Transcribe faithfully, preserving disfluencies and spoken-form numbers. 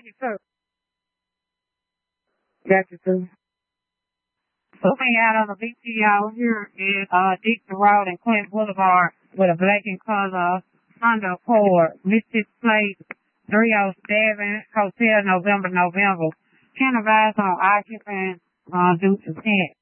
Thank you, sir. Got you, sir. Looking out on the B T out here is uh, Dixon Road and Clint Boulevard with a black and color Honda Accord, Mississippi Plate, three oh seven, Hotel November, November. Can advise on occupants uh, due to tent.